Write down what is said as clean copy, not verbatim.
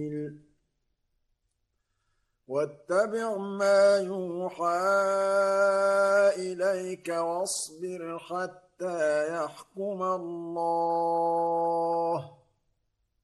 واتبع ما يوحى إليك واصبر حتى يحكم الله